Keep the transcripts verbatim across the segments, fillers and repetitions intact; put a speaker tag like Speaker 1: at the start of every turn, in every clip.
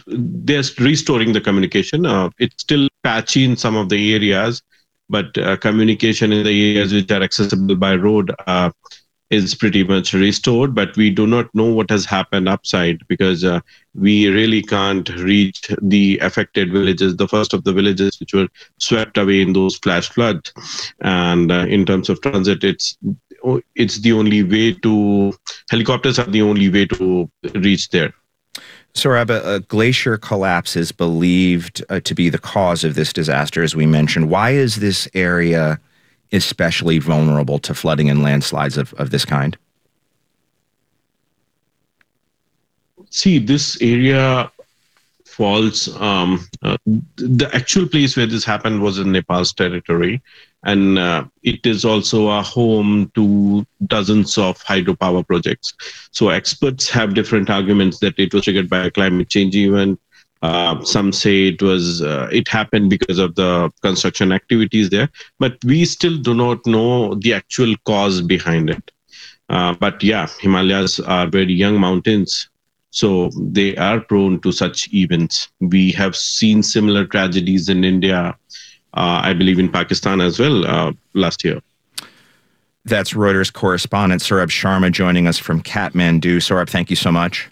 Speaker 1: they're restoring the communication. Uh, it's still patchy in some of the areas, but uh, communication in the areas which are accessible by road uh, is pretty much restored. But we do not know what has happened upside, because uh, we really can't reach the affected villages, the first of the villages which were swept away in those flash floods. And uh, in terms of transit, it's it's the only way to, helicopters are the only way to reach there.
Speaker 2: Saurabh, a glacier collapse is believed uh, to be the cause of this disaster, as we mentioned. Why is this area especially vulnerable to flooding and landslides of, of this kind?
Speaker 1: See, this area falls, um, uh, the actual place where this happened was in Nepal's territory, and uh, it is also a home to dozens of hydropower projects. So experts have different arguments that it was triggered by a climate change event. Uh, some say it was uh, it happened because of the construction activities there, but we still do not know the actual cause behind it. Uh, but yeah, Himalayas are very young mountains, so they are prone to such events. We have seen similar tragedies in India, uh, I believe in Pakistan as well, uh, last year.
Speaker 2: That's Reuters correspondent Saurabh Sharma joining us from Kathmandu. Saurabh, thank you so much.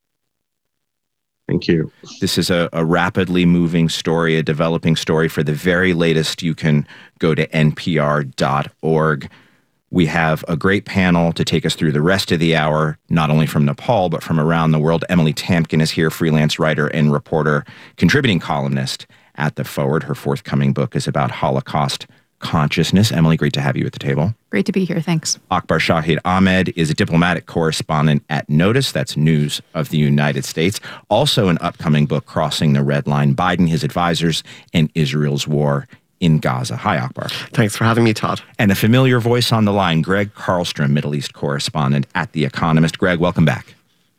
Speaker 1: Thank you.
Speaker 2: This is a, a rapidly moving story, a developing story. For the very latest, you can go to N P R dot org. We have a great panel to take us through the rest of the hour, not only from Nepal, but from around the world. Emily Tamkin is here, freelance writer and reporter, contributing columnist at The Forward. Her forthcoming book is about Holocaust consciousness. Emily, great to have you at the table.
Speaker 3: Great to be here. Thanks.
Speaker 2: Akbar Shahid Ahmed is a diplomatic correspondent at Notice. That's News of the United States. Also an upcoming book, Crossing the Red Line, Biden, His Advisors, and Israel's War in Gaza. Hi, Akbar.
Speaker 4: Thanks for having me, Todd.
Speaker 2: And a familiar voice on the line, Greg Carlstrom, Middle East correspondent at The Economist. Greg, welcome back.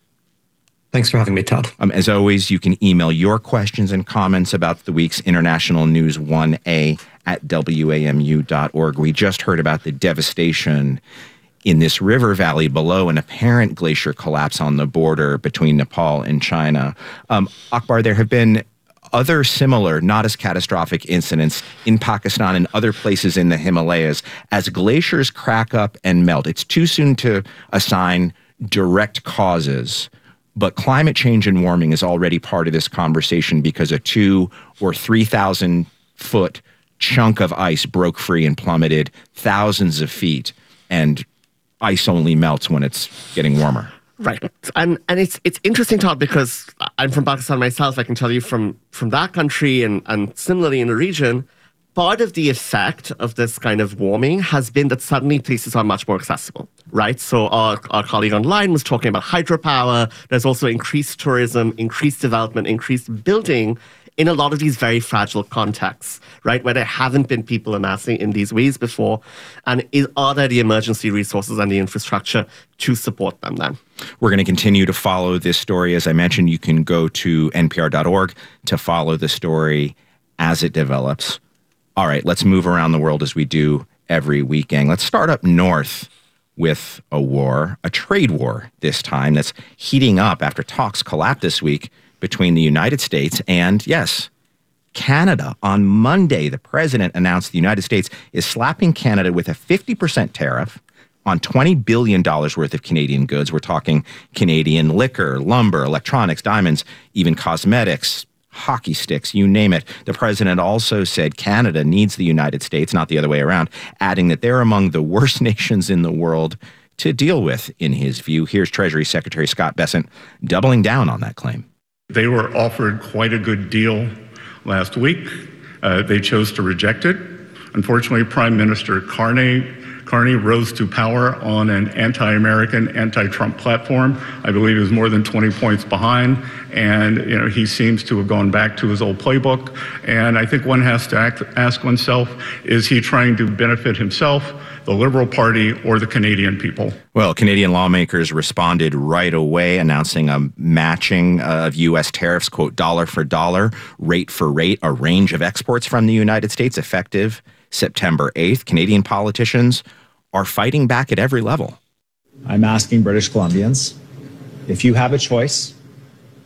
Speaker 5: Thanks for having me, Todd.
Speaker 2: Um, as always, you can email your questions and comments about the week's International News one A at W A M U dot org. We just heard about the devastation in this river valley below an apparent glacier collapse on the border between Nepal and China. Um, Akbar, there have been other similar, not as catastrophic incidents in Pakistan and other places in the Himalayas as glaciers crack up and melt. It's too soon to assign direct causes, but climate change and warming is already part of this conversation because a two or three thousand foot chunk of ice broke free and plummeted thousands of feet, and ice only melts when it's getting warmer.
Speaker 4: Right. And and it's it's interesting, Todd, because I'm from Pakistan myself. I can tell you from, from that country and, and similarly in the region, part of the effect of this kind of warming has been that suddenly places are much more accessible, right? So our, our colleague online was talking about hydropower. There's also increased tourism, increased development, increased building in a lot of these very fragile contexts, right, where there haven't been people amassing in these ways before. And is, are there the emergency resources and the infrastructure to support them then?
Speaker 2: We're going to continue to follow this story. As I mentioned, you can go to N P R dot org to follow the story as it develops. All right, let's move around the world as we do every weekend. Let's start up north with a war, a trade war this time, that's heating up after talks collapsed this week between the United States and, yes, Canada. On Monday, the president announced the United States is slapping Canada with a fifty percent tariff on twenty billion dollars worth of Canadian goods. We're talking Canadian liquor, lumber, electronics, diamonds, even cosmetics, hockey sticks, you name it. The president also said Canada needs the United States, not the other way around, adding that they're among the worst nations in the world to deal with, in his view. Here's Treasury Secretary Scott Bessent doubling down on that claim.
Speaker 6: They were offered quite a good deal last week. Uh, they chose to reject it. Unfortunately, Prime Minister Carney Carney rose to power on an anti-American, anti-Trump platform. I believe he was more than twenty points behind, and you know he seems to have gone back to his old playbook. And I think one has to act, ask oneself, is he trying to benefit himself, the Liberal Party, or the Canadian people?
Speaker 2: Well, Canadian lawmakers responded right away, announcing a matching of U S tariffs, quote, dollar for dollar, rate for rate, a range of exports from the United States effective September eighth. Canadian politicians are fighting back at every level.
Speaker 7: I'm asking British Columbians, if you have a choice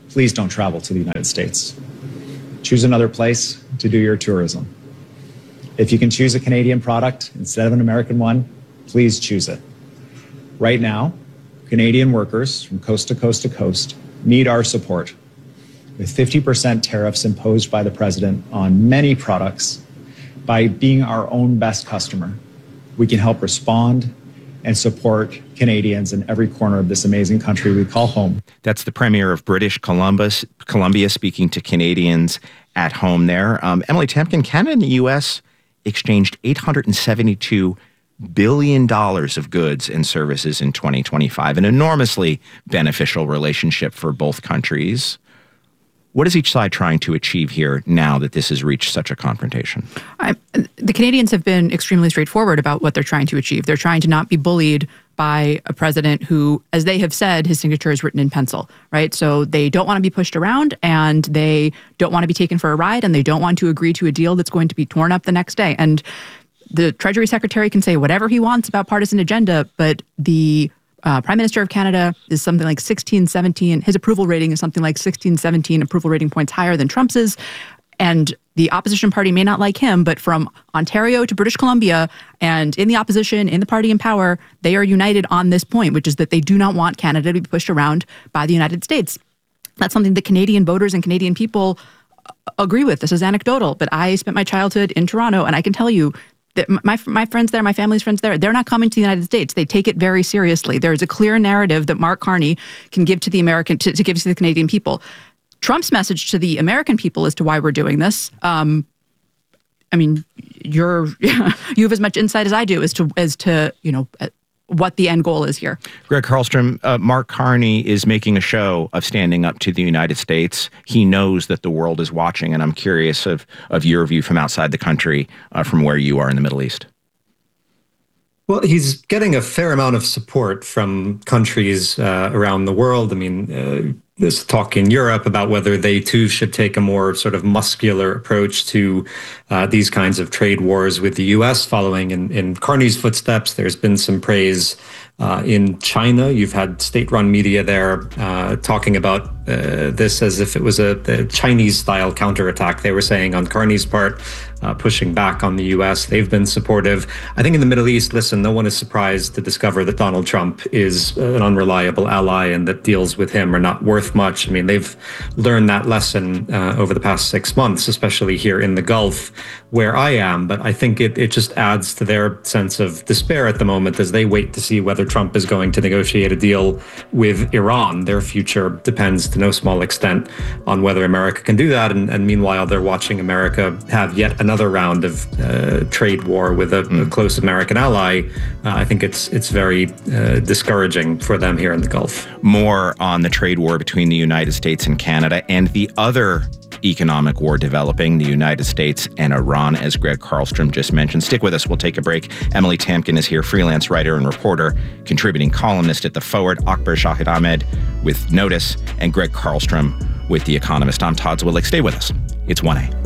Speaker 3: please don't travel to the United States. Choose another place to do your tourism. If you can choose a Canadian product instead of an American one, please choose it. Right now, Canadian workers from coast to coast to coast need our support. With fifty percent tariffs imposed by the president on many products, by being our own best customer, we can help respond and support Canadians in every corner of this amazing country we call home.
Speaker 2: That's the Premier of British Columbus, Columbia speaking to Canadians at home there. Um, Emily Temkin, Canada and the U S exchanged eight hundred seventy-two billion dollars of goods and services in twenty twenty-five, an enormously beneficial relationship for both countries. What is each side trying to achieve here now that this has reached such a confrontation?
Speaker 7: I, the Canadians have been extremely straightforward about what they're trying to achieve. They're trying to not be bullied by a president who, as they have said, his signature is written in pencil, right? So they don't want to be pushed around, and they don't want to be taken for a ride, and they don't want to agree to a deal that's going to be torn up the next day. And the Treasury Secretary can say whatever he wants about partisan agenda, but the Uh, Prime Minister of Canada is something like sixteen, seventeen. His approval rating is something like sixteen, seventeen approval rating points higher than Trump's is. And the opposition party may not like him, but from Ontario to British Columbia and in the opposition, in the party in power, they are united on this point, which is that they do not want Canada to be pushed around by the United States. That's something that Canadian voters and Canadian people agree with. This is anecdotal, but I spent my childhood in Toronto, and I can tell you, My my friends there, my family's friends there, they're not coming to the United States. They take it very seriously. There's a clear narrative that Mark Carney can give to the American, to, to give to the Canadian people. Trump's message to the American people as to why we're doing this. Um, I mean, you're you have as much insight as I do as to as to you know what the end goal is here.
Speaker 2: Greg Carlstrom, uh, Mark Carney is making a show of standing up to the United States. He knows that the world is watching, and I'm curious of, of your view from outside the country, uh, from where you are in the Middle East.
Speaker 5: Well, he's getting a fair amount of support from countries uh, around the world. I mean, uh, there's talk in Europe about whether they too should take a more sort of muscular approach to uh, these kinds of trade wars with the U S following in, in Carney's footsteps. There's been some praise uh, in China. You've had state-run media there uh, talking about uh, this as if it was a, a Chinese-style counterattack, they were saying, on Carney's part, uh, pushing back on the U S. They've been supportive. I think in the Middle East, listen, no one is surprised to discover that Donald Trump is an unreliable ally and that deals with him are not worth much. I mean, they've learned that lesson uh, over the past six months, especially here in the Gulf, where I am. But I think it, it just adds to their sense of despair at the moment as they wait to see whether Trump is going to negotiate a deal with Iran. Their future depends to no small extent on whether America can do that. And, and meanwhile, they're watching America have yet another round of uh, trade war with a, mm. a close American ally. Uh, I think it's it's very uh, discouraging for them here in the Gulf.
Speaker 2: More on the trade war between the United States and Canada and the other economic war developing, the United States and Iran, as Greg Carlstrom just mentioned. Stick with us. We'll take a break. Emily Temkin is here, freelance writer and reporter, contributing columnist at The Forward, Akbar Shahid Ahmed with Notice, and Greg Carlstrom with The Economist. I'm Todd Zwillich. Stay with us. It's one A.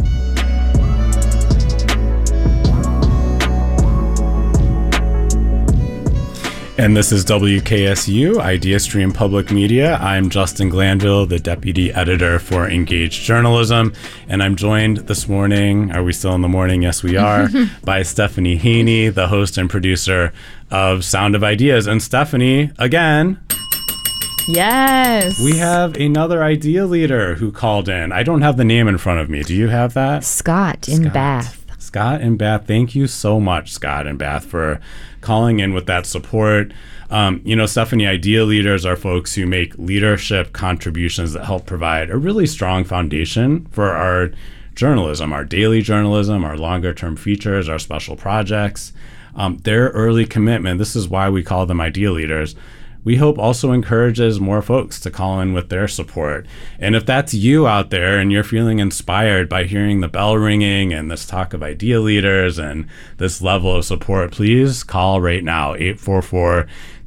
Speaker 8: And this is W K S U, IdeaStream Public Media. I'm Justin Glanville, the deputy editor for Engaged Journalism. And I'm joined this morning, are we still in the morning? Yes, we are, by Stephanie Haney, the host and producer of Sound of Ideas. And Stephanie, again,
Speaker 9: yes,
Speaker 8: we have another idea leader who called in. I don't have the name in front of me. Do you have that?
Speaker 9: Scott in
Speaker 8: Scott.
Speaker 9: Bath.
Speaker 8: Scott in Bath. Thank you so much, Scott in Bath, for calling in with that support. Um, you know, Stephanie, idea leaders are folks who make leadership contributions that help provide a really strong foundation for our journalism, our daily journalism, our longer term features, our special projects. Um, their early commitment, this is why we call them idea leaders, we hope also encourages more folks to call in with their support. And if that's you out there and you're feeling inspired by hearing the bell ringing and this talk of idea leaders and this level of support, please call right now, eight four four,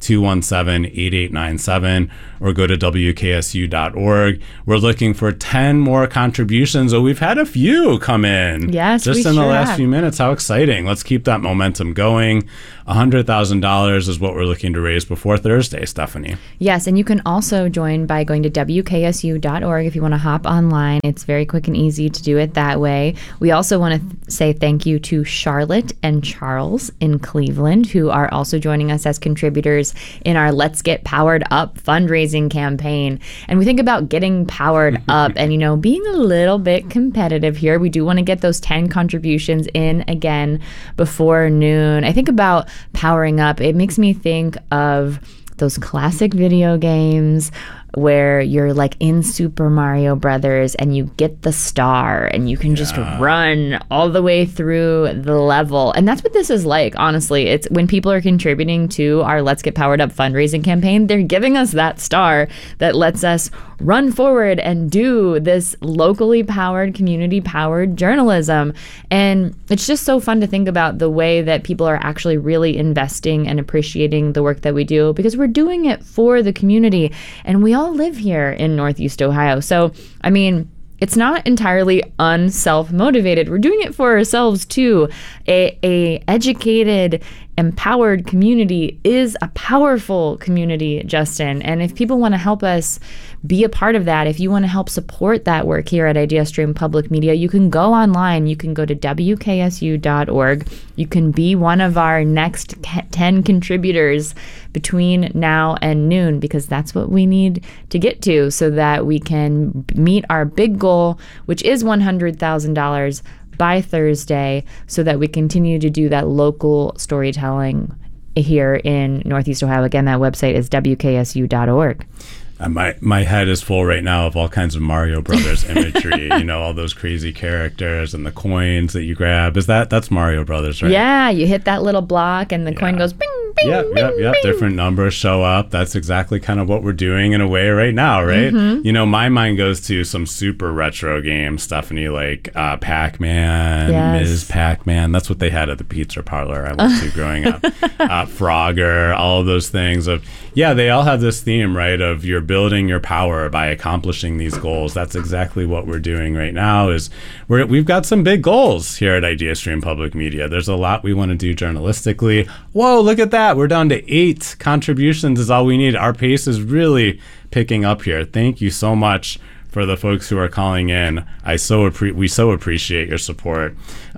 Speaker 8: two one seven, eight eight nine seven, or go to W K S U dot org. We're looking for ten more contributions. Oh, we've had a few come in.
Speaker 9: Yes,
Speaker 8: just
Speaker 9: we
Speaker 8: in the
Speaker 9: sure
Speaker 8: last
Speaker 9: have.
Speaker 8: few minutes. How exciting. Let's keep that momentum going. one hundred thousand dollars is what we're looking to raise before Thursday, Stephanie.
Speaker 9: Yes, and you can also join by going to W K S U dot org if you want to hop online. It's very quick and easy to do it that way. We also want to th- say thank you to Charlotte and Charles in Cleveland, who are also joining us as contributors in our Let's Get Powered Up fundraising campaign. And we think about getting powered up and, you know, being a little bit competitive here. We do want to get those ten contributions in again before noon. I think about powering up. It makes me think of those classic video games where you're like in Super Mario Brothers and you get the star and you can yeah. just run all the way through the level. And that's what this is like, honestly. It's when people are contributing to our Let's Get Powered Up fundraising campaign, they're giving us that star that lets us run forward and do this locally powered, community powered journalism. And it's just so fun to think about the way that people are actually really investing and appreciating the work that we do, because we're doing it for the community. And we all live here in Northeast Ohio. So, I mean, it's not entirely unself-motivated. We're doing it for ourselves too. A, a educated, empowered community is a powerful community, Justin. And if people want to help us be a part of that, if you want to help support that work here at IdeaStream Public Media, you can go online. You can go to W K S U dot org. You can be one of our next ten contributors between now and noon, because that's what we need to get to so that we can meet our big goal, which is one hundred thousand dollars by Thursday, so that we continue to do that local storytelling here in Northeast Ohio. Again, that website is W K S U dot org.
Speaker 8: Uh, my my head is full right now of all kinds of Mario Brothers imagery. You know, all those crazy characters and the coins that you grab. Is that that's Mario Brothers, right?
Speaker 9: Yeah, you hit that little block and the yeah. coin goes bing, bing,
Speaker 8: yep,
Speaker 9: bing,
Speaker 8: yep, yep.
Speaker 9: bing.
Speaker 8: Different numbers show up. That's exactly kind of what we're doing in a way right now, right?
Speaker 9: Mm-hmm.
Speaker 8: You know, my mind goes to some super retro games, Stephanie, like uh, Pac-Man,
Speaker 9: yes.
Speaker 8: Miz Pac-Man. That's what they had at the pizza parlor I went to growing up. Uh, Frogger, all of those things. Of yeah, they all have this theme, right, of you're building your power by accomplishing these goals. That's exactly what we're doing right now. Is we're, we've got some big goals here at IdeaStream Public Media. There's a lot we want to do journalistically. Whoa, look at that. We're down to eight contributions is all we need. Our pace is really picking up here. Thank you so much for the folks who are calling in. I so appre- we so appreciate your support.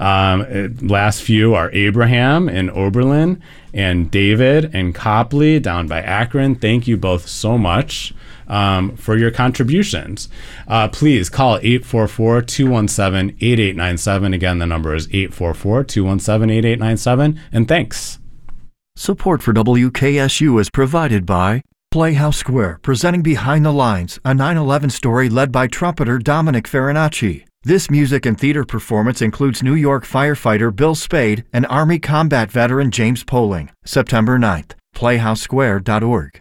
Speaker 8: Um, last few are Abraham in Oberlin and David and Copley down by Akron. Thank you both so much um, for your contributions. Uh, please call eight four four, two one seven, eight eight nine seven. Again, the number is eight four four, two one seven, eight eight nine seven. And thanks.
Speaker 10: Support for W K S U is provided by Playhouse Square, presenting Behind the Lines, a nine eleven story led by trumpeter Dominic Farinacci. This music and theater performance includes New York firefighter Bill Spade and Army combat veteran James Poling. September ninth, playhouse square dot org.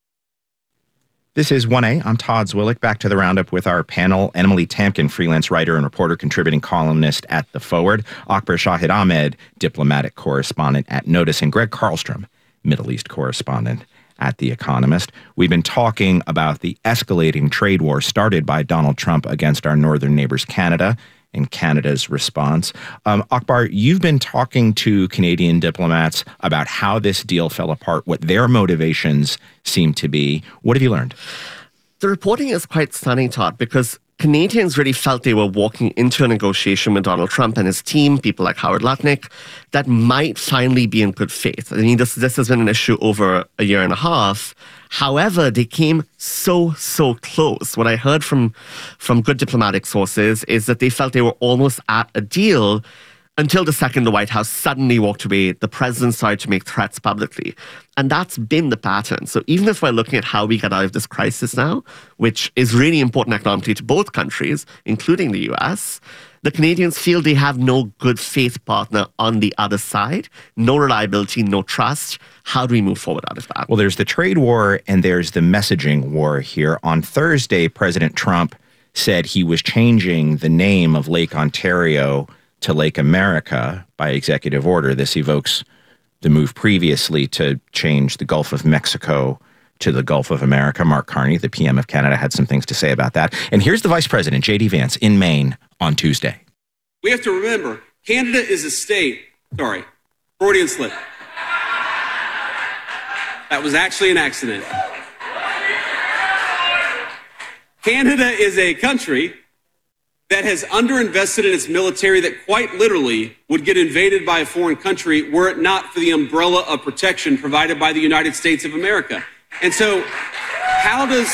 Speaker 2: This is one A. I'm Todd Zwillich, back to the roundup with our panel. Emily Tamkin, freelance writer and reporter, contributing columnist at The Forward. Akbar Shahid Ahmed, diplomatic correspondent at Notice. And Greg Carlstrom, Middle East correspondent at The Economist. We've been talking about the escalating trade war started by Donald Trump against our northern neighbors, Canada, and Canada's response. Um, Akbar, you've been talking to Canadian diplomats about how this deal fell apart, what their motivations seem to be. What have you learned?
Speaker 4: The reporting is quite stunning, Todd, because Canadians really felt they were walking into a negotiation with Donald Trump and his team, people like Howard Lutnick, that might finally be in good faith. I mean, this, this has been an issue over a year and a half. However, they came so, so close. What I heard from, from good diplomatic sources is that they felt they were almost at a deal until the second the White House suddenly walked away. The president started to make threats publicly. And that's been the pattern. So even if we're looking at how we get out of this crisis now, which is really important economically to both countries, including the U S, the Canadians feel they have no good faith partner on the other side, no reliability, no trust. How do we move forward out of that?
Speaker 2: Well, there's the trade war and there's the messaging war here. On Thursday, President Trump said he was changing the name of Lake Ontario to Lake America by executive order. This evokes the move previously to change the Gulf of Mexico to the Gulf of America. Mark Carney, the P M of Canada, had some things to say about that. And here's the Vice President, J D Vance, in Maine on Tuesday.
Speaker 11: We have to remember, Canada is a state. Sorry, Freudian slip. That was actually an accident. Canada is a country that has underinvested in its military that quite literally would get invaded by a foreign country were it not for the umbrella of protection provided by the United States of America. And so how does...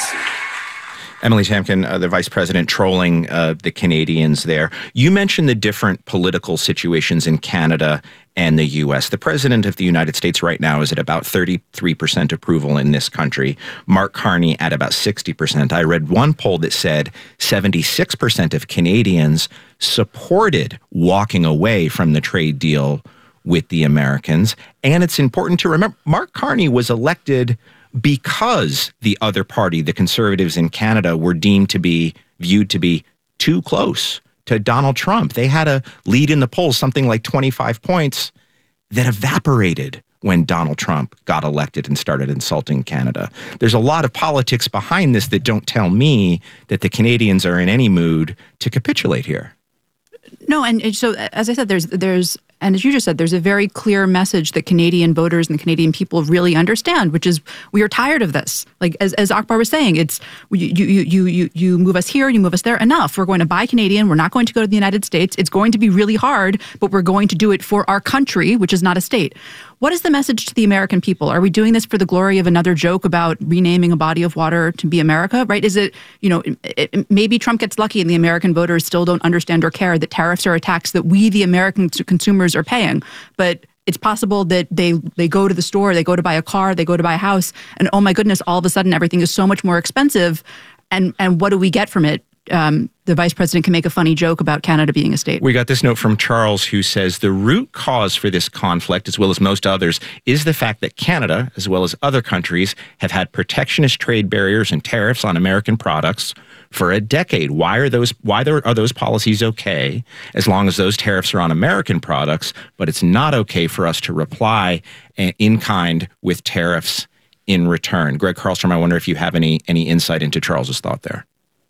Speaker 2: Emily Tamkin, uh, the vice president, trolling uh, the Canadians there. You mentioned the different political situations in Canada and the U S. The president of the United States right now is at about thirty-three percent approval in this country. Mark Carney at about sixty percent. I read one poll that said seventy-six percent of Canadians supported walking away from the trade deal with the Americans. And it's important to remember, Mark Carney was elected because the other party, the Conservatives in Canada, were deemed to be viewed to be too close to Donald Trump. They had a lead in the polls, something like twenty-five points, that evaporated when Donald Trump got elected and started insulting Canada. There's a lot of politics behind this that don't tell me that the Canadians are in any mood to capitulate here.
Speaker 7: No, and so as I said, there's there's and as you just said, there's a very clear message that Canadian voters and the Canadian people really understand, which is we are tired of this. Like as as Akbar was saying, it's you you you you you move us here, you move us there. Enough. We're going to buy Canadian. We're not going to go to the United States. It's going to be really hard, but we're going to do it for our country, which is not a state. What is the message to the American people? Are we doing this for the glory of another joke about renaming a body of water to be America, right? Is it, you know, it, it, maybe Trump gets lucky and the American voters still don't understand or care that tariffs are a tax that we, the American consumers, are paying. But it's possible that they they go to the store, they go to buy a car, they go to buy a house, and oh my goodness, all of a sudden everything is so much more expensive. And and what do we get from it? Um, the vice president can make a funny joke about Canada being a state.
Speaker 2: We got this note from Charles who says the root cause for this conflict, as well as most others, is the fact that Canada, as well as other countries, have had protectionist trade barriers and tariffs on American products for a decade. Why are those why are those policies okay as long as those tariffs are on American products, but it's not okay for us to reply in kind with tariffs in return? Greg Carlstrom, I wonder if you have any any insight into Charles's thought there.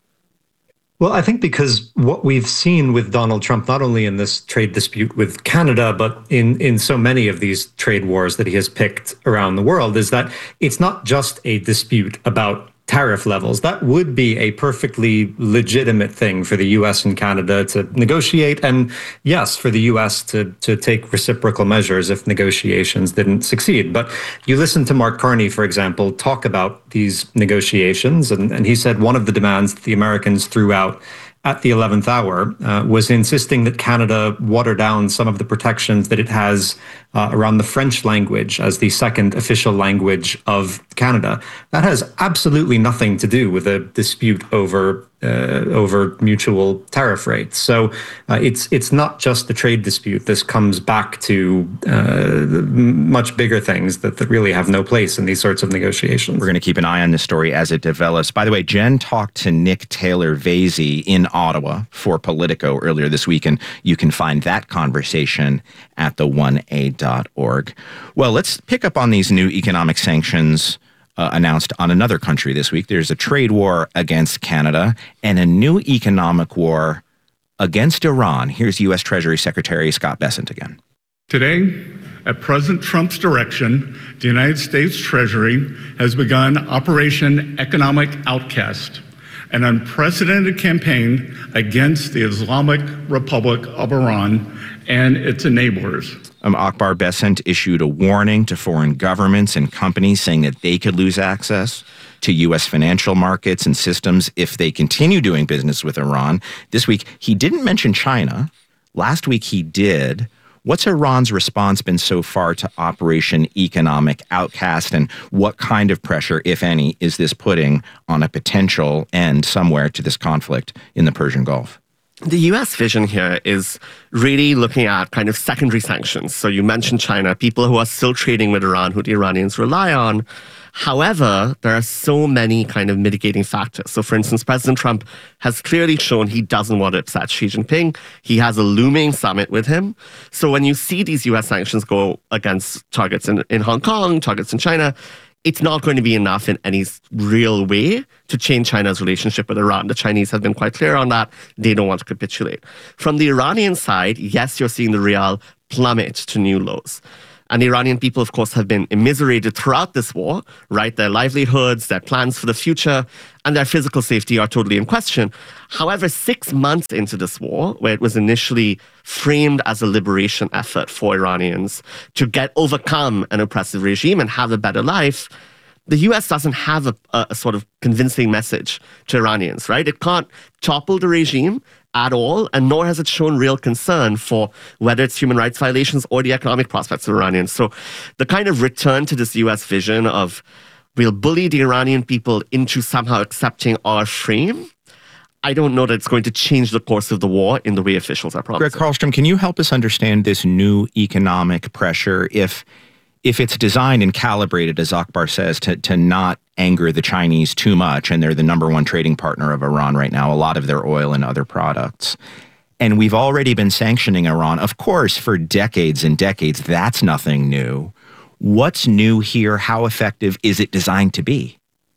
Speaker 5: Well, I think because what we've seen with Donald Trump, not only in this trade dispute with Canada, but in, in so many of these trade wars that he has picked around the world, is that it's not just a dispute about tariff levels. That would be a perfectly legitimate thing for the U S and Canada to negotiate. And yes, for the U S to, to take reciprocal measures if negotiations didn't succeed. But you listen to Mark Carney, for example, talk about these negotiations. And, and he said one of the demands that the Americans threw out at the eleventh hour uh, was insisting that Canada water down some of the protections that it has uh, around the French language as the second official language of Canada. That has absolutely nothing to do with a dispute over uh, over mutual tariff rates. So uh, it's it's not just the trade dispute. This comes back to uh, much bigger things that, that really have no place in these sorts of negotiations.
Speaker 2: We're going to keep an eye on this story as it develops. By the way, Jen talked to Nick Taylor-Vasey in Ottawa for Politico earlier this week, and you can find that conversation at the one a dot org. Well, let's pick up on these new economic sanctions uh, announced on another country this week. There's a trade war against Canada and a new economic war against Iran. Here's U S Treasury Secretary Scott Bessent again.
Speaker 6: Today, at President Trump's direction, the United States Treasury has begun Operation Economic Outcast, an unprecedented campaign against the Islamic Republic of Iran and its enablers.
Speaker 2: Um, Akbar Bessent issued a warning to foreign governments and companies saying that they could lose access to U S financial markets and systems if they continue doing business with Iran. This week, he didn't mention China. Last week, he did. What's Iran's response been so far to Operation Economic Outcast, and what kind of pressure, if any, is this putting on a potential end somewhere to this conflict in the Persian Gulf?
Speaker 4: The U S vision here is really looking at kind of secondary sanctions. So you mentioned China, people who are still trading with Iran, who the Iranians rely on. However, there are so many kind of mitigating factors. So, for instance, President Trump has clearly shown he doesn't want to upset Xi Jinping. He has a looming summit with him. So when you see these U S sanctions go against targets in, in Hong Kong, targets in China, it's not going to be enough in any real way to change China's relationship with Iran. The Chinese have been quite clear on that. They don't want to capitulate. From the Iranian side, yes, you're seeing the rial plummet to new lows. And the Iranian people, of course, have been immiserated throughout this war, right? Their livelihoods, their plans for the future, and their physical safety are totally in question. However, six months into this war, where it was initially framed as a liberation effort for Iranians to get overcome an oppressive regime and have a better life, the U S doesn't have a, a, a sort of convincing message to Iranians, right? It can't topple the regime at all, and nor has it shown real concern for whether it's human rights violations or the economic prospects of Iranians. So the kind of return to this U S vision of we'll bully the Iranian people into somehow accepting our frame, I don't know that it's going to change the course of the war in the way officials are promising.
Speaker 2: Greg Carlstrom, can you help us understand this new economic pressure if if it's designed and calibrated, as Akbar says, to, to not anger the Chinese too much, and they're the number one trading partner of Iran right now, a lot of their oil and other products. And we've already been sanctioning Iran, of course, for decades and decades. That's nothing new. What's new here? How effective is it designed to be?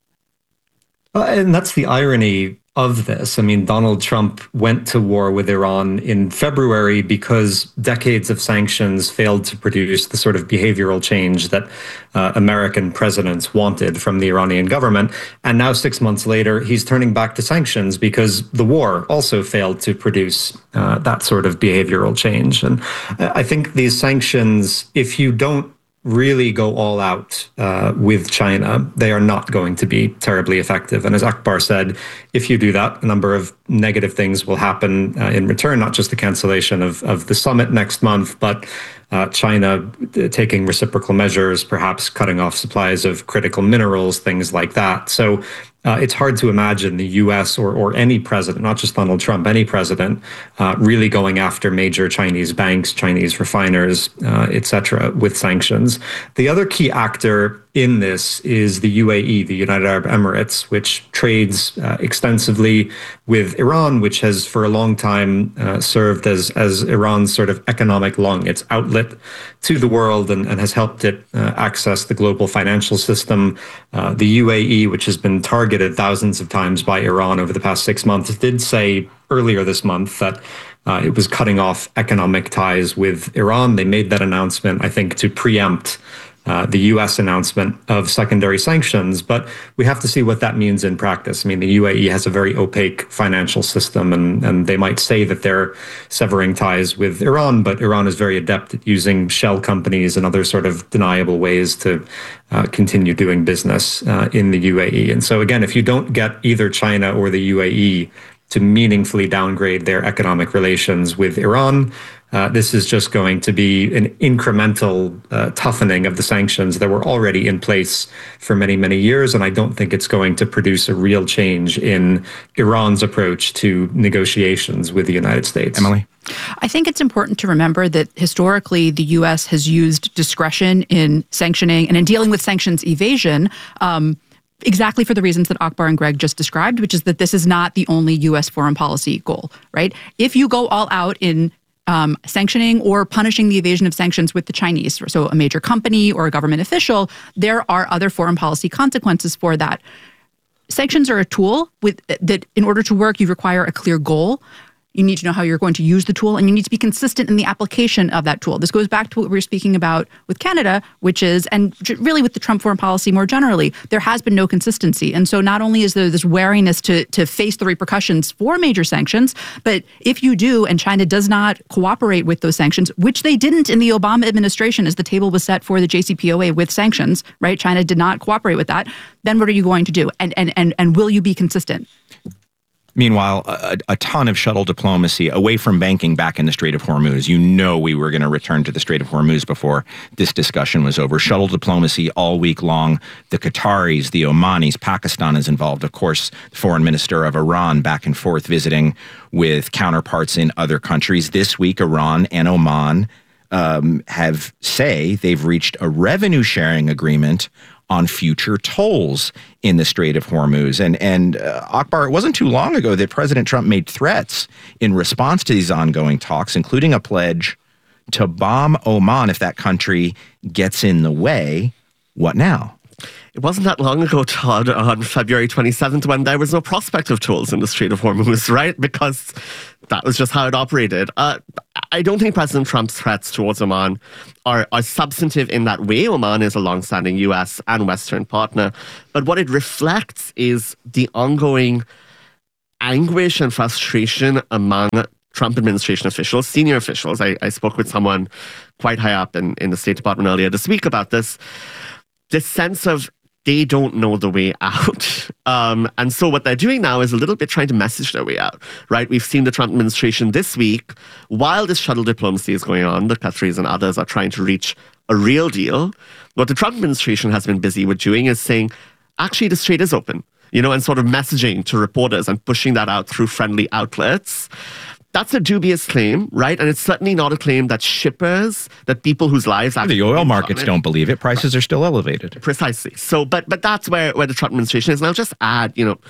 Speaker 5: Uh, and that's the irony of this. I mean, Donald Trump went to war with Iran in February because decades of sanctions failed to produce the sort of behavioral change that uh, American presidents wanted from the Iranian government. And now, six months later, he's turning back to sanctions because the war also failed to produce uh, that sort of behavioral change. And I think these sanctions, if you don't really go all out uh, with China, they are not going to be terribly effective. And as Akbar said, if you do that, a number of negative things will happen uh, in return, not just the cancellation of, of the summit next month, but uh, China taking reciprocal measures, perhaps cutting off supplies of critical minerals, things like that. So uh, it's hard to imagine the U S or, or any president, not just Donald Trump, any president, uh, really going after major Chinese banks, Chinese refiners, uh, et cetera, with sanctions. The other key actor in this is the U A E, the United Arab Emirates, which trades uh, extensively with Iran, which has for a long time uh, served as, as Iran's sort of economic lung, its outlet to the world, and, and has helped it uh, access the global financial system. Uh, the U A E, which has been targeted thousands of times by Iran over the past six months, did say earlier this month that uh, it was cutting off economic ties with Iran. They made that announcement, I think, to preempt Uh, the U S announcement of secondary sanctions, but we have to see what that means in practice. I mean, the U A E has a very opaque financial system, and, and they might say that they're severing ties with Iran, but Iran is very adept at using shell companies and other sort of deniable ways to uh, continue doing business uh, in the U A E. And so again, if you don't get either China or the U A E to meaningfully downgrade their economic relations with Iran, Uh, this is just going to be an incremental uh, toughening of the sanctions that were already in place for many, many years. And I don't think it's going to produce a real change in Iran's approach to negotiations with the United States.
Speaker 2: Emily?
Speaker 7: I think it's important to remember that historically the U S has used discretion in sanctioning and in dealing with sanctions evasion um, exactly for the reasons that Akbar and Greg just described, which is that this is not the only U S foreign policy goal, right? If you go all out in Um, sanctioning or punishing the evasion of sanctions with the Chinese, so a major company or a government official, there are other foreign policy consequences for that. Sanctions are a tool with that in order to work, you require a clear goal. You need to know how you're going to use the tool, and you need to be consistent in the application of that tool. This goes back to what we were speaking about with Canada, which is, and really with the Trump foreign policy more generally, there has been no consistency. And so not only is there this wariness to, to face the repercussions for major sanctions, but if you do, and China does not cooperate with those sanctions, which they didn't in the Obama administration as the table was set for the J C P O A with sanctions, right? China did not cooperate with that. Then what are you going to do? And, and, and, and will you be consistent?
Speaker 2: Meanwhile, a, a ton of shuttle diplomacy away from banking back in the Strait of Hormuz. You know we were going to return to the Strait of Hormuz before this discussion was over. Shuttle diplomacy all week long. The Qataris, the Omanis, Pakistan is involved. Of course, the foreign minister of Iran back and forth visiting with counterparts in other countries. This week, Iran and Oman um, have say they've reached a revenue sharing agreement on future tolls in the Strait of Hormuz. And, and uh, Akbar, it wasn't too long ago that President Trump made threats in response to these ongoing talks, including a pledge to bomb Oman if that country gets in the way. What now?
Speaker 4: It wasn't that long ago, Todd, on February twenty-seventh, when there was no prospect of tolls in the Strait of Hormuz, right? Because that was just how it operated. Uh, I don't think President Trump's threats towards Oman are, are substantive in that way. Oman is a longstanding U S and Western partner. But what it reflects is the ongoing anguish and frustration among Trump administration officials, senior officials. I, I spoke with someone quite high up in, in the State Department earlier this week about this. This sense of they don't know the way out. Um, and so what they're doing now is a little bit trying to message their way out, right? We've seen the Trump administration this week, while this shuttle diplomacy is going on, the Qataris and others are trying to reach a real deal. What the Trump administration has been busy with doing is saying, actually, the strait is open, you know, and sort of messaging to reporters and pushing that out through friendly outlets. That's a dubious claim, right? And it's certainly not a claim that shippers, that people whose lives...
Speaker 2: The oil markets don't believe it. Prices are still elevated.
Speaker 4: Precisely. So, but but that's where, where the Trump administration is. And I'll just add, you know,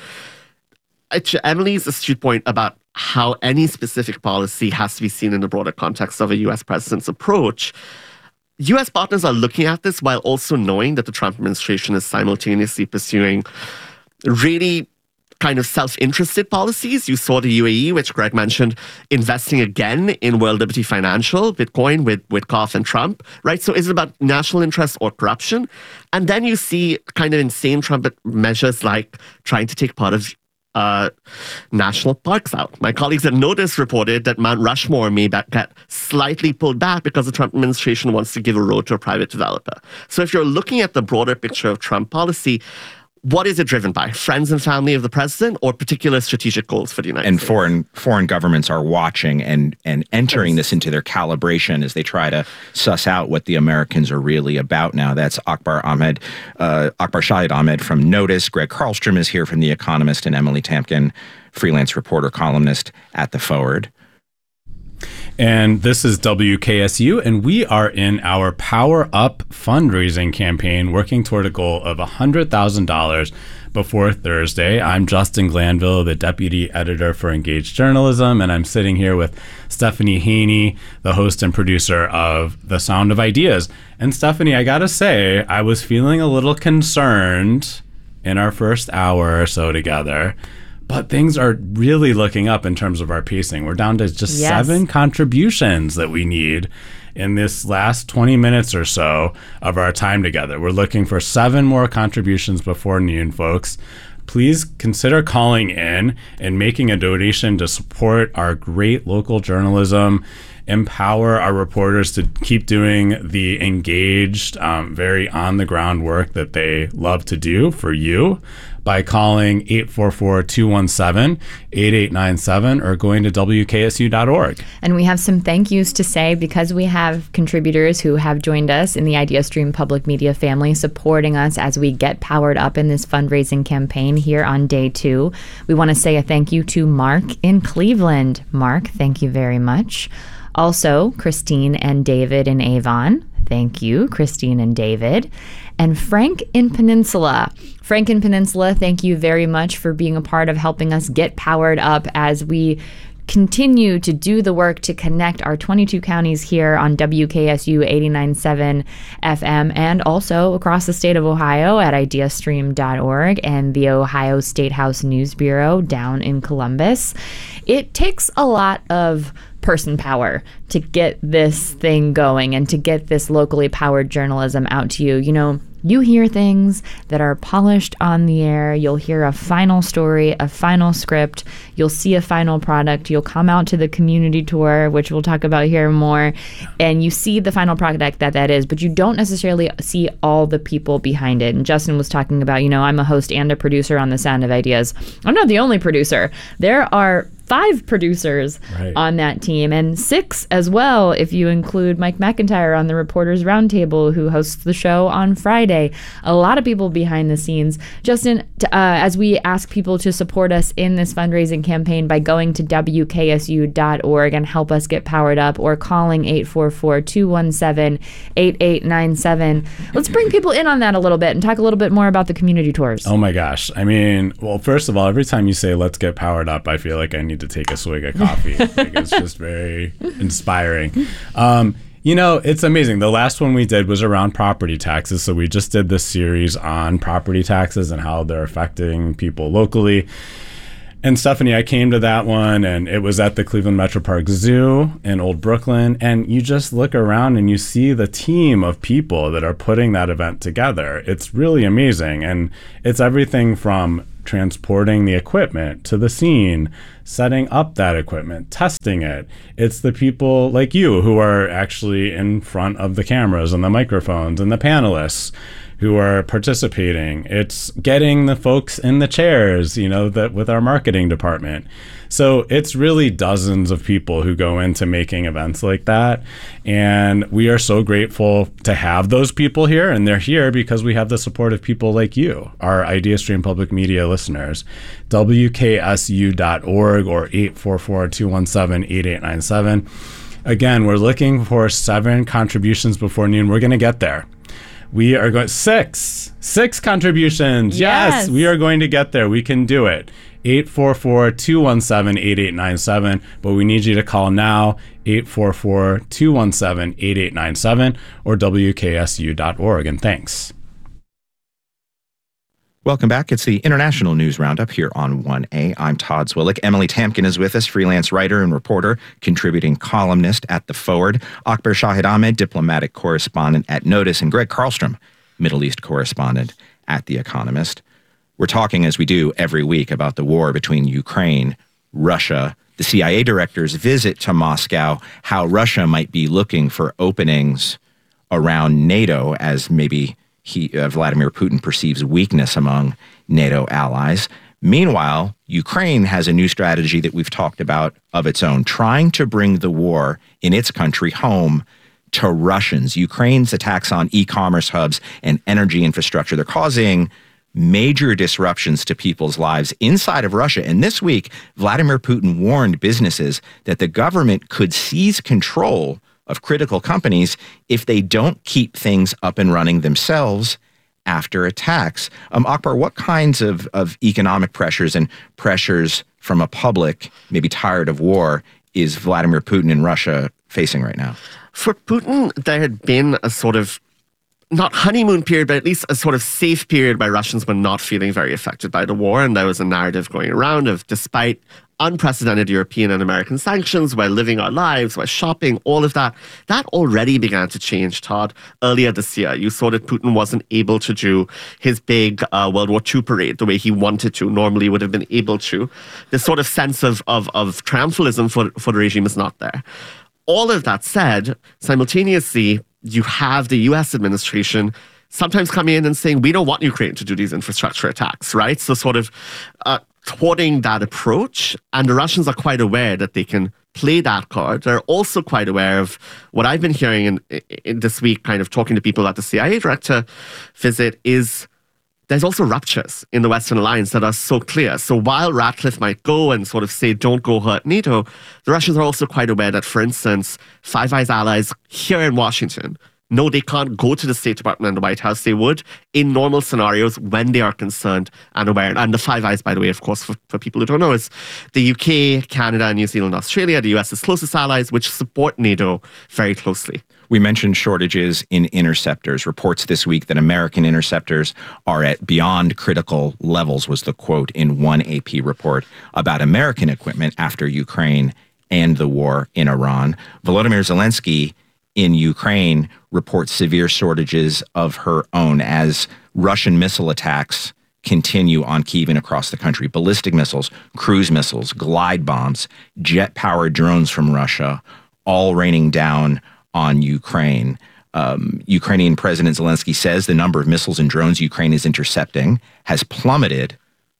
Speaker 4: to Emily's astute point about how any specific policy has to be seen in the broader context of a U S president's approach. U S partners are looking at this while also knowing that the Trump administration is simultaneously pursuing really kind of self-interested policies. You saw the U A E, which Greg mentioned, investing again in World Liberty Financial, Bitcoin with, with Koff and Trump, right? So is it about national interest or corruption? And then you see kind of insane Trump measures like trying to take part of uh, national parks out. My colleagues at Notice reported that Mount Rushmore may get slightly pulled back because the Trump administration wants to give a road to a private developer. So if you're looking at the broader picture of Trump policy, what is it driven by? Friends and family of the president or particular strategic goals for the United
Speaker 2: and
Speaker 4: States?
Speaker 2: And foreign foreign governments are watching and, and entering yes. this into their calibration as they try to suss out what the Americans are really about now. That's Akbar Ahmed, uh, Akbar Shahid Ahmed from Notice. Greg Carlstrom is here from The Economist, and Emily Tamkin, freelance reporter, columnist at The Forward.
Speaker 8: And this is W K S U, and we are in our Power Up fundraising campaign, working toward a goal of one hundred thousand dollars before Thursday. I'm Justin Glanville, the deputy editor for Engaged Journalism, and I'm sitting here with Stephanie Haney, the host and producer of The Sound of Ideas. And Stephanie, I gotta say, I was feeling a little concerned in our first hour or so together. But things are really looking up in terms of our pacing. We're down to just yes. seven contributions that we need in this last twenty minutes or so of our time together. We're looking for seven more contributions before noon, folks. Please consider calling in and making a donation to support our great local journalism, empower our reporters to keep doing the engaged, um, very on-the-ground work that they love to do for you by calling eight four four, two one seven, eight eight nine seven or going to W K S U dot org.
Speaker 9: And we have some thank yous to say because we have contributors who have joined us in the IdeaStream Public Media family, supporting us as we get powered up in this fundraising campaign here on day two. We want to say a thank you to Mark in Cleveland. Mark, thank you very much. Also, Christine and David in Avon. Thank you, Christine and David. And Frank in Peninsula. Frank in Peninsula, thank you very much for being a part of helping us get powered up as we continue to do the work to connect our twenty-two counties here on W K S U eighty-nine point seven F M and also across the state of Ohio at ideastream dot org and the Ohio State House News Bureau down in Columbus. It takes a lot of person power to get this thing going and to get this locally powered journalism out to you. You know, you hear things that are polished on the air. You'll hear a final story, a final script. You'll see a final product. You'll come out to the community tour, which we'll talk about here more, and you see the final product that that is, but you don't necessarily see all the people behind it. And Justin was talking about, you know, I'm a host and a producer on The Sound of Ideas. I'm not the only producer. There are five producers
Speaker 8: right.
Speaker 9: on that team, and six as well if you include Mike McIntyre on the Reporters Roundtable, who hosts the show on Friday. A lot of people behind the scenes. Justin, uh, as we ask people to support us in this fundraising campaign by going to W K S U dot org and help us get powered up, or calling eight four four, two one seven, eight eight nine seven. Let's bring people in on that a little bit and talk a little bit more about the community tours.
Speaker 8: Oh my gosh. I mean, well, first of all, every time you say let's get powered up, I feel like I need to take a swig of coffee. Like, it's just very inspiring. Um, you know, it's amazing. The last one we did was around property taxes. So we just did this series on property taxes and how they're affecting people locally. And Stephanie, I came to that one, and it was at the Cleveland Metro Park Zoo in Old Brooklyn. And you just look around and you see the team of people that are putting that event together. It's really amazing. And it's everything from transporting the equipment to the scene, setting up that equipment, testing it. It's the people like you who are actually in front of the cameras and the microphones, and the panelists who are participating. It's getting the folks in the chairs, you know, that with our marketing department. So it's really dozens of people who go into making events like that. And we are so grateful to have those people here. And they're here because we have the support of people like you, our IdeaStream Public Media listeners. W K S U dot org or eight four four, two one seven, eight eight nine seven. Again, we're looking for seven contributions before noon. We're going to get there. We are going six, six contributions. Yes. yes, we are going to get there. We can do it. eight four four, two one seven, eight eight nine seven. But we need you to call now, eight four four, two one seven, eight eight nine seven or W K S U dot org. And thanks.
Speaker 2: Welcome back. It's the International News Roundup here on one A. I'm Todd Zwillich. Emily Tamkin is with us, freelance writer and reporter, contributing columnist at The Forward. Akbar Shahid Ahmed, diplomatic correspondent at Notice, and Greg Carlstrom, Middle East correspondent at The Economist. We're talking, as we do every week, about the war between Ukraine, Russia, the C I A director's visit to Moscow, how Russia might be looking for openings around NATO as maybe He, uh, Vladimir Putin perceives weakness among NATO allies. Meanwhile, Ukraine has a new strategy that we've talked about of its own, trying to bring the war in its country home to Russians. Ukraine's attacks on e-commerce hubs and energy infrastructure, they're causing major disruptions to people's lives inside of Russia. And this week, Vladimir Putin warned businesses that the government could seize control of critical companies if they don't keep things up and running themselves after attacks. Um, Akbar, what kinds of, of economic pressures and pressures from a public maybe tired of war is Vladimir Putin and Russia facing right now?
Speaker 4: For Putin, there had been a sort of, not honeymoon period, but at least a sort of safe period where Russians were not feeling very affected by the war. And there was a narrative going around of, despite unprecedented European and American sanctions, we're living our lives, we're shopping, all of that. That already began to change, Todd. Earlier this year, you saw that Putin wasn't able to do his big uh, World War Two parade the way he wanted to, normally would have been able to. This sort of sense of, of, of triumphalism for, for the regime is not there. All of that said, simultaneously, you have the U S administration sometimes coming in and saying, we don't want Ukraine to do these infrastructure attacks, right? So sort of uh, thwarting that approach. And the Russians are quite aware that they can play that card. They're also quite aware of what I've been hearing in, in this week, kind of talking to people at the C I A director visit, is there's also ruptures in the Western alliance that are so clear. So while Ratcliffe might go and sort of say, don't go hurt NATO, the Russians are also quite aware that, for instance, Five Eyes allies here in Washington, no, they can't go to the State Department and the White House. They would in normal scenarios when they are concerned and aware. And the Five Eyes, by the way, of course, for, for people who don't know, is the U K, Canada, New Zealand, Australia, the US's closest allies, which support NATO very closely.
Speaker 2: We mentioned shortages in interceptors. Reports this week that American interceptors are at beyond critical levels, was the quote in one A P report about American equipment after Ukraine and the war in Iran. Volodymyr Zelensky in Ukraine reports severe shortages of her own as Russian missile attacks continue on Kyiv and across the country. Ballistic missiles, cruise missiles, glide bombs, jet-powered drones from Russia, all raining down on Ukraine. Um, Ukrainian President Zelensky says the number of missiles and drones Ukraine is intercepting has plummeted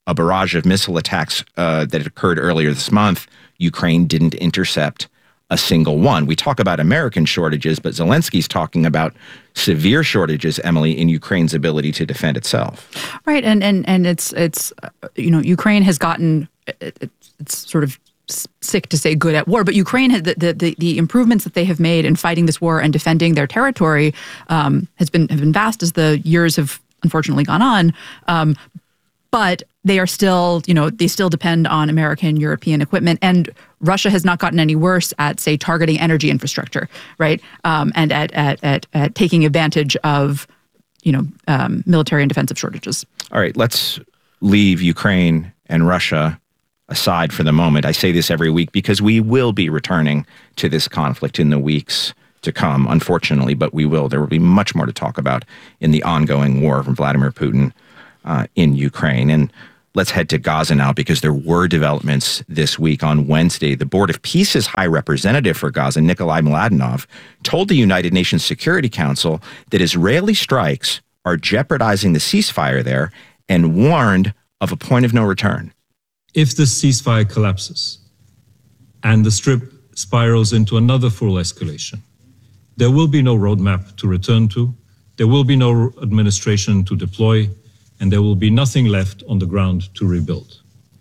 Speaker 2: a barrage of missile attacks uh, that occurred earlier this month, Ukraine didn't intercept a single one. We talk about American shortages, but Zelensky's talking about severe shortages, Emily, in Ukraine's ability to defend itself.
Speaker 7: Right, and and and it's it's uh, you know, Ukraine has gotten it, it, it's sort of sick to say good at war, but Ukraine had the, the the improvements that they have made in fighting this war and defending their territory um, has been have been vast as the years have unfortunately gone on. Um, but they are still, you know, they still depend on American, European equipment, and Russia has not gotten any worse at, say, targeting energy infrastructure, right? Um, and at, at at at taking advantage of, you know, um, military and defensive shortages.
Speaker 2: All right, let's leave Ukraine and Russia aside for the moment. I say this every week because we will be returning to this conflict in the weeks to come, unfortunately, but we will. There will be much more to talk about in the ongoing war from Vladimir Putin uh, in Ukraine. And let's head to Gaza now, because there were developments this week. On Wednesday, the Board of Peace's High Representative for Gaza, Nikolai Mladenov, told the United Nations Security Council that Israeli strikes are jeopardizing the ceasefire there and warned of a point of no return.
Speaker 12: If the ceasefire collapses and the strip spirals into another full escalation, there will be no roadmap to return to, there will be no administration to deploy, and there will be nothing left on the ground to rebuild.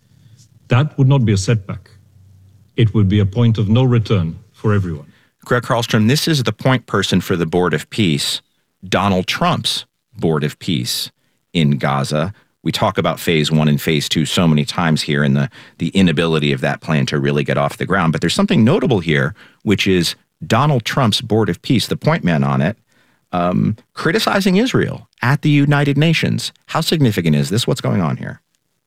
Speaker 12: That would not be a setback. It would be a point of no return for everyone.
Speaker 2: Greg Carlstrom, this is the point person for the Board of Peace, Donald Trump's Board of Peace in Gaza. We talk about phase one and phase two so many times here and the, the inability of that plan to really get off the ground. But there's something notable here, which is Donald Trump's Board of Peace, the point man on it, um, criticizing Israel at the United Nations. How significant is this? What's going on here?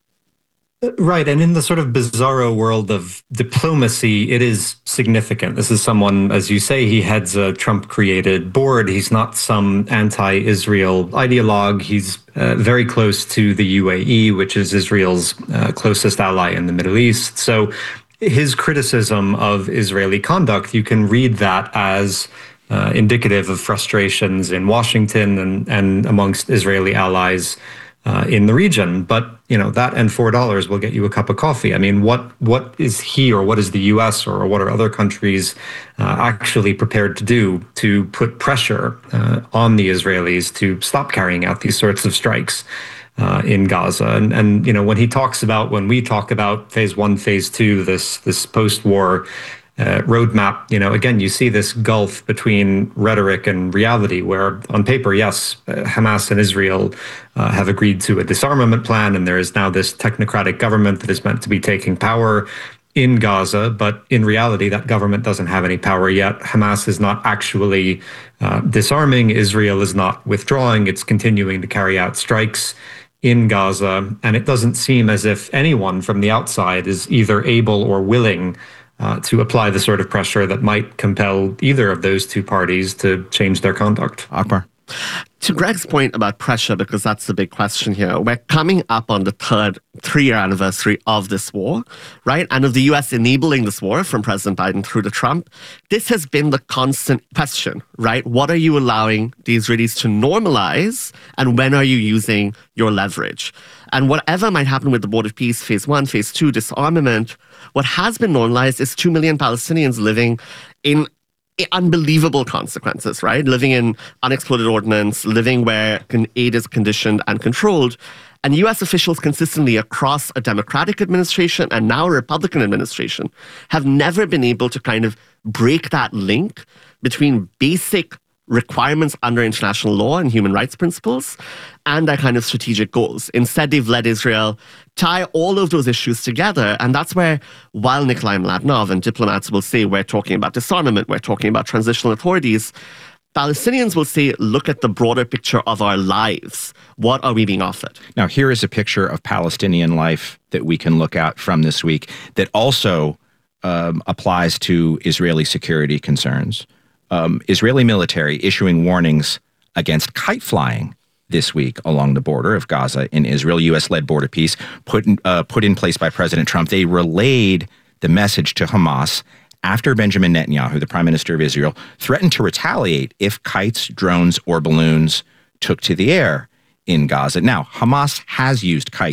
Speaker 5: Right. And in the sort of bizarro world of diplomacy, it is significant. This is someone, as you say, he heads a Trump-created board. He's not some anti-Israel ideologue. He's uh, very close to the U A E, which is Israel's uh, closest ally in the Middle East. So his criticism of Israeli conduct, you can read that as uh, indicative of frustrations in Washington and, and amongst Israeli allies Uh, in the region. But, you know, that and four dollars will get you a cup of coffee. I mean, what what is he or what is the U S or what are other countries uh, actually prepared to do to put pressure uh, on the Israelis to stop carrying out these sorts of strikes uh, in Gaza? And, and, you know, when he talks about, when we talk about phase one, phase two, this, this post-war Uh, roadmap, you know, again, you see this gulf between rhetoric and reality, where on paper, yes, uh, Hamas and Israel uh, have agreed to a disarmament plan, and there is now this technocratic government that is meant to be taking power in Gaza. But in reality, that government doesn't have any power yet. Hamas is not actually uh, disarming. Israel is not withdrawing. It's continuing to carry out strikes in Gaza. And it doesn't seem as if anyone from the outside is either able or willing Uh, to apply the sort of pressure that might compel either of those two parties to change their conduct.
Speaker 2: Akbar.
Speaker 4: To Greg's point about pressure, because that's the big question here, we're coming up on the third three-year anniversary of this war, right? And of the U S enabling this war from President Biden through to Trump. This has been the constant question, right? What are you allowing the Israelis to normalize, and when are you using your leverage? And whatever might happen with the Board of Peace, phase one, phase two, disarmament, what has been normalized is two million Palestinians living in unbelievable consequences, right? Living in unexploded ordnance, living where aid is conditioned and controlled. And U S officials consistently across a Democratic administration and now a Republican administration have never been able to kind of break that link between basic requirements under international law and human rights principles and their kind of strategic goals. Instead, they've let Israel tie all of those issues together. And that's where, while Nikolai Mladenov and diplomats will say we're talking about disarmament, we're talking about transitional authorities, Palestinians will say, look at the broader picture of our lives. What are we being offered?
Speaker 2: Now, here is a picture of Palestinian life that we can look at from this week that also um, applies to Israeli security concerns. Um, Israeli military issuing warnings against kite flying this week along the border of Gaza in Israel. U S-led Board of Peace put in, uh, put in place by President Trump. They relayed the message to Hamas after Benjamin Netanyahu, the prime minister of Israel, threatened to retaliate if kites, drones, or balloons took to the air in Gaza. Now, Hamas has used kites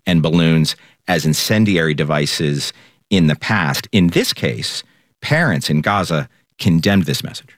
Speaker 2: and balloons as incendiary devices in the past. In this case, parents in Gaza condemned this message.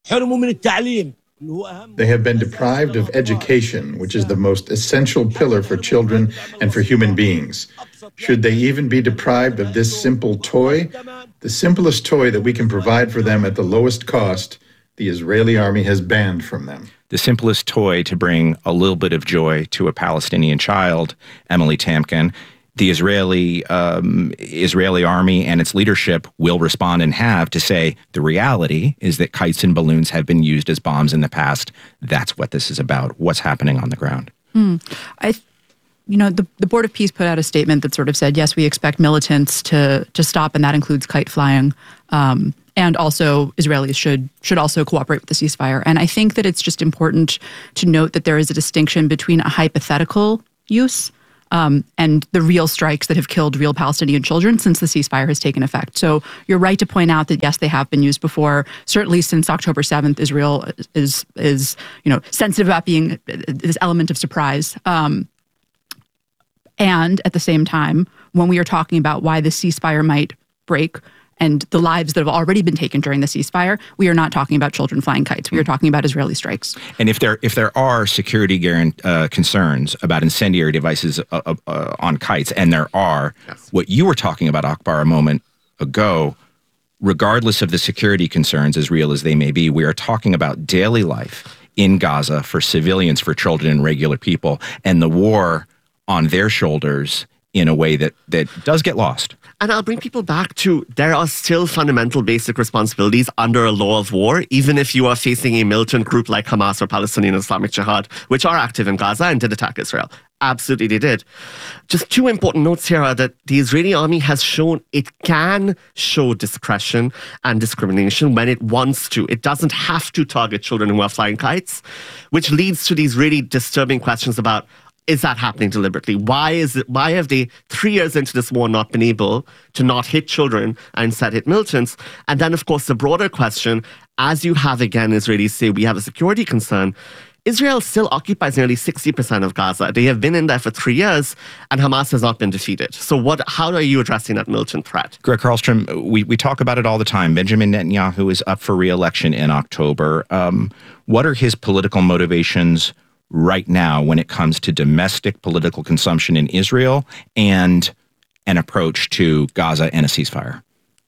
Speaker 13: They have been deprived of education, which is the most essential pillar for children and for human beings. Should they even be deprived of this simple toy? The simplest toy that we can provide for them at the lowest cost, the Israeli army has banned from them.
Speaker 2: The simplest toy to bring a little bit of joy to a Palestinian child, Emily Tamkin. The Israeli um, Israeli army and its leadership will respond and have to say the reality is that kites and balloons have been used as bombs in the past. That's what this is about. What's happening on the ground?
Speaker 7: Hmm. I, you know, the the Board of Peace put out a statement that sort of said, yes, we expect militants to to stop, and that includes kite flying. Um, and also Israelis should should also cooperate with the ceasefire. And I think that it's just important to note that there is a distinction between a hypothetical use Um, and the real strikes that have killed real Palestinian children since the ceasefire has taken effect. So you're right to point out that, yes, they have been used before. Certainly since October seventh, Israel is, is you know, sensitive about being this element of surprise. Um, and at the same time, when we are talking about why the ceasefire might break and the lives that have already been taken during the ceasefire, we are not talking about children flying kites. We are talking about Israeli strikes.
Speaker 2: And if there if there are security guarant- uh, concerns about incendiary devices uh, uh, uh, on kites, and there are, yes. What you were talking about, Akbar, a moment ago, regardless of the security concerns, as real as they may be, we are talking about daily life in Gaza for civilians, for children and regular people, and the war on their shoulders in a way that, that does get lost.
Speaker 4: And I'll bring people back to there are still fundamental basic responsibilities under a law of war, even if you are facing a militant group like Hamas or Palestinian Islamic Jihad, which are active in Gaza and did attack Israel. Absolutely, they did. Just two important notes here are that the Israeli army has shown it can show discretion and discrimination when it wants to. It doesn't have to target children who are flying kites, which leads to these really disturbing questions about, is that happening deliberately? Why is it? Why have they, three years into this war, not been able to not hit children and instead hit militants? And then, of course, the broader question, as you have again Israelis say, we have a security concern. Israel still occupies nearly sixty percent of Gaza. They have been in there for three years, and Hamas has not been defeated. So what? How are you addressing that militant threat?
Speaker 2: Greg Carlstrom, we, we talk about it all the time. Benjamin Netanyahu is up for re-election in October. Um, what are his political motivations right now when it comes to domestic political consumption in Israel and an approach to Gaza and a ceasefire?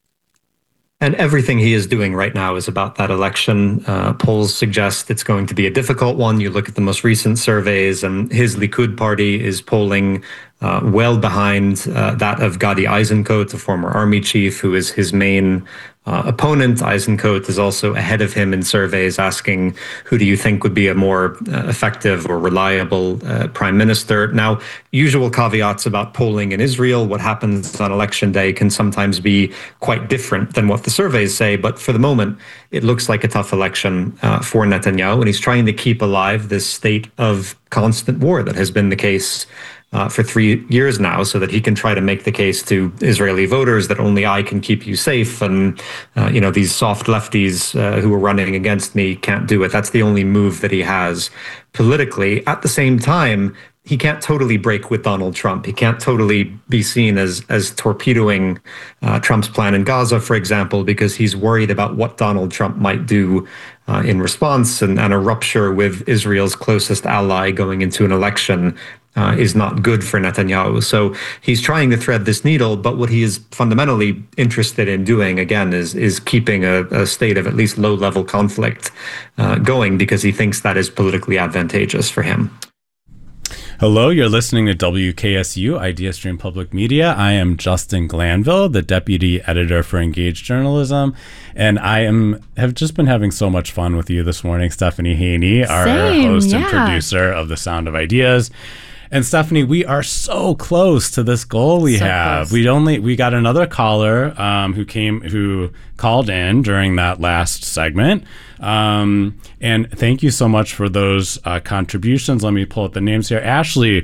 Speaker 5: And everything he is doing right now is about that election. Uh, polls suggest it's going to be a difficult one. You look at the most recent surveys, and his Likud party is polling uh, well behind uh, that of Gadi Eisenkot, the former army chief, who is his main uh, opponent. Eisenkot is also ahead of him in surveys, asking, who do you think would be a more uh, effective or reliable uh, prime minister? Now, usual caveats about polling in Israel. What happens on election day can sometimes be quite different than what the surveys say. But for the moment, it looks like a tough election uh, for Netanyahu. And he's trying to keep alive this state of constant war that has been the case Uh, for three years now, so that he can try to make the case to Israeli voters that only I can keep you safe, and uh, you know, these soft lefties uh, who are running against me can't do it. That's the only move that he has politically. At the same time, he can't totally break with Donald Trump. He can't totally be seen as as torpedoing uh, Trump's plan in Gaza, for example, because he's worried about what Donald Trump might do uh, in response, and, and a rupture with Israel's closest ally going into an election Uh, is not good for Netanyahu. So he's trying to thread this needle, but what he is fundamentally interested in doing, again, is is keeping a, a state of at least low-level conflict uh, going, because he thinks that is politically advantageous for him.
Speaker 8: Hello, you're listening to W K S U, IdeaStream Public Media. I am Justin Glanville, the Deputy Editor for Engaged Journalism, and I am have just been having so much fun with you this morning, Stephanie Haney, our
Speaker 9: Same,
Speaker 8: host
Speaker 9: yeah.
Speaker 8: and producer of The Sound of Ideas. And Stephanie, we are so close to this goal we so have. We only we got another caller um, who came who called in during that last segment. Um, and thank you so much for those uh, contributions. Let me pull up the names here. Ashley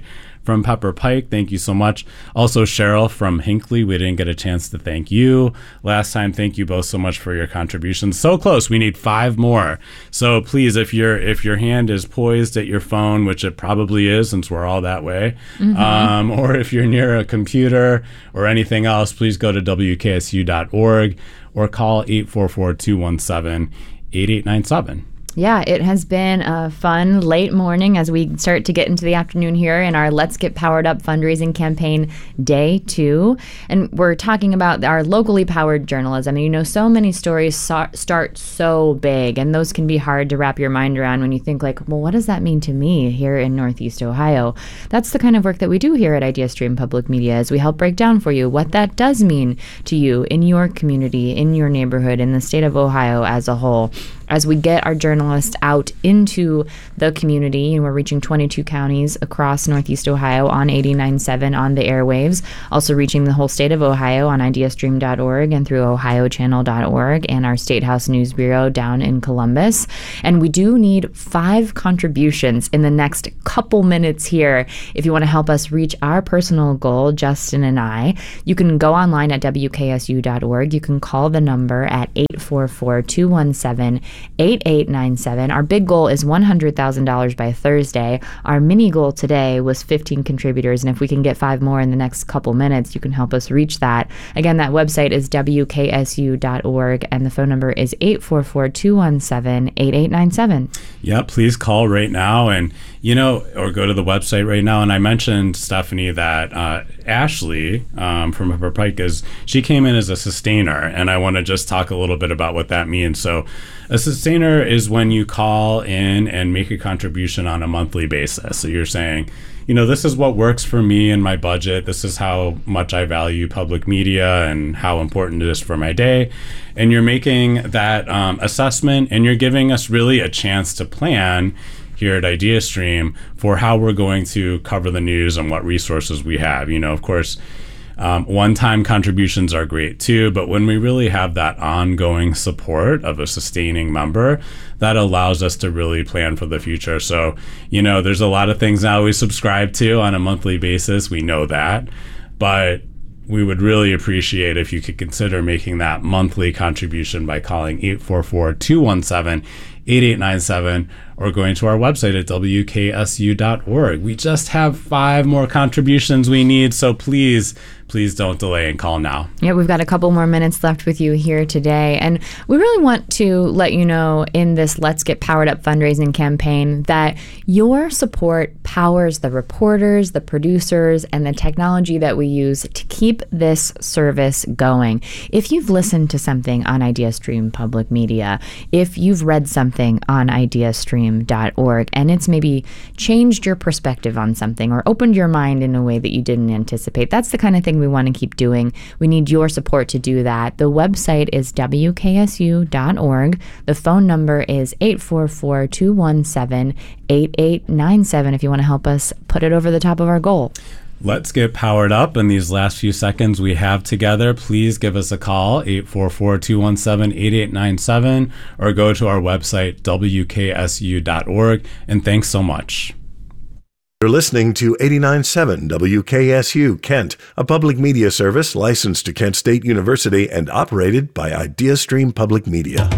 Speaker 8: from Pepper Pike, thank you so much. Also, Cheryl from Hinckley, we didn't get a chance to thank you last time. Thank you both so much for your contributions. So close, we need five more. So please, if your if your hand is poised at your phone, which it probably is since we're all that way, mm-hmm. um, or if you're near a computer or anything else, please go to W K S U dot org or call eight four four, two one seven, eight eight nine seven.
Speaker 9: Yeah, it has been a fun late morning as we start to get into the afternoon here in our Let's Get Powered Up fundraising campaign day two. And we're talking about our locally powered journalism. And you know, so many stories so- start so big, and those can be hard to wrap your mind around when you think like, well, what does that mean to me here in Northeast Ohio? That's the kind of work that we do here at IdeaStream Public Media, as we help break down for you what that does mean to you in your community, in your neighborhood, in the state of Ohio as a whole. As we get our journalists out into the community, and we're reaching twenty-two counties across Northeast Ohio on eighty-nine point seven on the airwaves, also reaching the whole state of Ohio on ideastream dot org and through ohio channel dot org and our State House News Bureau down in Columbus. And we do need five contributions in the next couple minutes here. If you want to help us reach our personal goal, Justin and I, you can go online at W K S U dot org. You can call the number at eight four four, two one seven, eight eight nine seven. Our big goal is one hundred thousand dollars by Thursday. Our mini goal today was fifteen contributors, and if we can get five more in the next couple minutes, you can help us reach that. Again, that website is W K S U dot org, and the phone number is eight four four, two one seven, eight eight nine seven.
Speaker 8: Yeah, please call right now, and you know, or go to the website right now. And I mentioned, Stephanie, that uh, Ashley um, from Pepper Pike, is she came in as a sustainer, and I want to just talk a little bit about what that means. So a sustainer is when you call in and make a contribution on a monthly basis. So you're saying, you know, this is what works for me and my budget. This is how much I value public media and how important it is for my day. And you're making that um, assessment, and you're giving us really a chance to plan here at IdeaStream for how we're going to cover the news and what resources we have. You know, of course, Um, one-time contributions are great too, but when we really have that ongoing support of a sustaining member, that allows us to really plan for the future. So, you know, there's a lot of things now we subscribe to on a monthly basis. We know that, but we would really appreciate if you could consider making that monthly contribution by calling eight four four, two one seven, eight eight nine seven or going to our website at W K S U dot org. We just have five more contributions we need, so please, please don't delay and call now.
Speaker 9: Yeah, we've got a couple more minutes left with you here today. And we really want to let you know in this Let's Get Powered Up fundraising campaign that your support powers the reporters, the producers, and the technology that we use to keep this service going. If you've listened to something on IdeaStream Public Media, if you've read something on ideastream dot org and it's maybe changed your perspective on something or opened your mind in a way that you didn't anticipate, that's the kind of thing we want to keep doing. We need your support to do that. The website is W K S U dot org. The phone number is eight four four, two one seven, eight eight nine seven if you want to help us put it over the top of our goal.
Speaker 8: Let's get powered up in these last few seconds we have together. Please give us a call, eight four four, two one seven, eight eight nine seven, or go to our website, W K S U dot org. And thanks so much.
Speaker 14: You're listening to eighty-nine point seven W K S U Kent, a public media service licensed to Kent State University and operated by IdeaStream Public Media.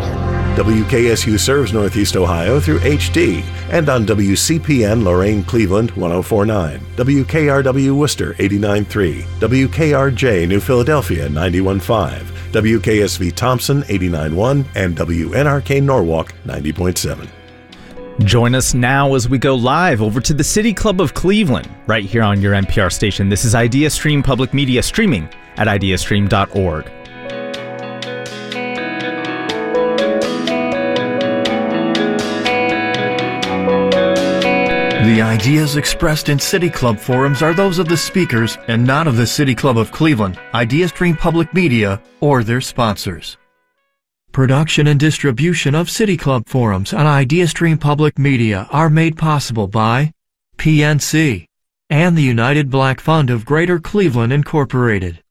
Speaker 14: W K S U serves Northeast Ohio through H D and on W C P N Lorain Cleveland one oh four point nine, W K R W Worcester eighty-nine point three, W K R J New Philadelphia ninety-one point five, W K S V Thompson eighty-nine point one, and W N R K Norwalk ninety point seven.
Speaker 15: Join us now as we go live over to the City Club of Cleveland, right here on your N P R station. This is IdeaStream Public Media streaming at ideastream dot org.
Speaker 10: The ideas expressed in City Club forums are those of the speakers and not of the City Club of Cleveland, IdeaStream Public Media, or their sponsors. Production and distribution of City Club forums on IdeaStream Public Media are made possible by P N C and the United Black Fund of Greater Cleveland Incorporated.